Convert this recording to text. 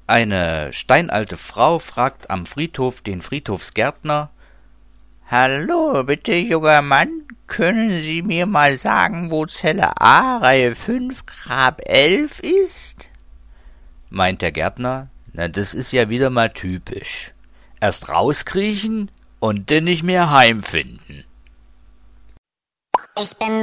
Eine steinalte Frau fragt am Friedhof den Friedhofsgärtner: »Hallo, bitte, junger Mann, können Sie mir mal sagen, wo Zelle A, Reihe 5, Grab 11 ist?« Meint der Gärtner: »Na, das ist ja wieder mal typisch. Erst rauskriechen und dann nicht mehr heimfinden.« Ich bin